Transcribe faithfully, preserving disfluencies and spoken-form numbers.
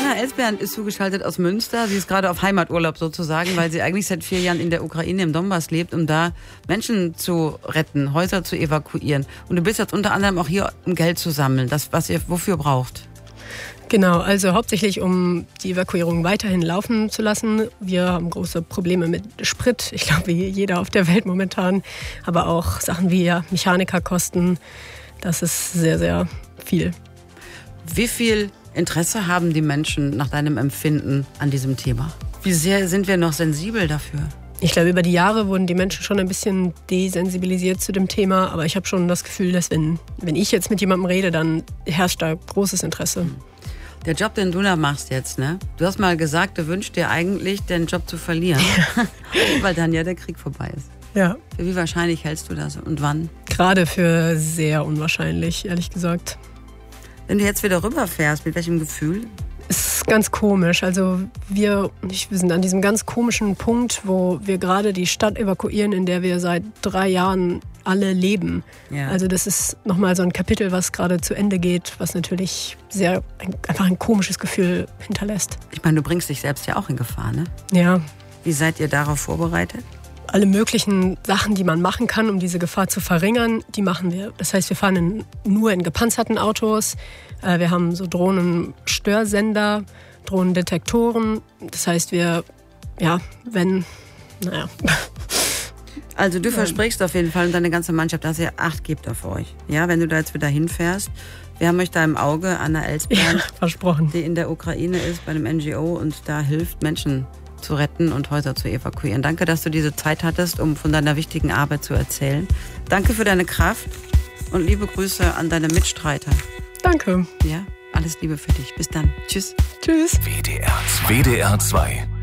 Anna Elsbernd ist zugeschaltet aus Münster. Sie ist gerade auf Heimaturlaub sozusagen, weil sie eigentlich seit vier Jahren in der Ukraine im Donbass lebt, um da Menschen zu retten, Häuser zu evakuieren. Und du bist jetzt unter anderem auch hier, um Geld zu sammeln, das, was ihr wofür braucht. Genau, also hauptsächlich, um die Evakuierung weiterhin laufen zu lassen. Wir haben große Probleme mit Sprit, ich glaube wie jeder auf der Welt momentan, aber auch Sachen wie ja, Mechanikerkosten, das ist sehr, sehr viel. Wie viel Interesse haben die Menschen nach deinem Empfinden an diesem Thema? Wie sehr sind wir noch sensibel dafür? Ich glaube, über die Jahre wurden die Menschen schon ein bisschen desensibilisiert zu dem Thema, aber ich habe schon das Gefühl, dass wenn, wenn ich jetzt mit jemandem rede, dann herrscht da großes Interesse. Der Job, den du da machst jetzt, ne? Du hast mal gesagt, du wünschst dir eigentlich, den Job zu verlieren, weil dann ja der Krieg vorbei ist. Ja. Für wie wahrscheinlich hältst du das und wann? Gerade für sehr unwahrscheinlich, ehrlich gesagt. Wenn du jetzt wieder rüberfährst, mit welchem Gefühl? Es ist ganz komisch. Also wir, wir sind an diesem ganz komischen Punkt, wo wir gerade die Stadt evakuieren, in der wir seit drei Jahren alle leben. Ja. Also das ist nochmal so ein Kapitel, was gerade zu Ende geht, was natürlich sehr ein, einfach ein komisches Gefühl hinterlässt. Ich meine, du bringst dich selbst ja auch in Gefahr, ne? Ja. Wie seid ihr darauf vorbereitet? Alle möglichen Sachen, die man machen kann, um diese Gefahr zu verringern, die machen wir. Das heißt, wir fahren in, nur in gepanzerten Autos. Äh, wir haben so Drohnenstörsender, Drohnendetektoren. Das heißt, wir, ja, wenn, naja. Also du versprichst auf jeden Fall und deine ganze Mannschaft, dass ihr Acht gebt auf euch. Ja, wenn du da jetzt wieder hinfährst. Wir haben euch da im Auge, Anna Elsbernd, ja, versprochen, die in der Ukraine ist, bei einem N G O und da hilft, Menschen zu retten und Häuser zu evakuieren. Danke, dass du diese Zeit hattest, um von deiner wichtigen Arbeit zu erzählen. Danke für deine Kraft und liebe Grüße an deine Mitstreiter. Danke. Ja, alles Liebe für dich. Bis dann. Tschüss. Tschüss. W D R zwei. W D R zwei.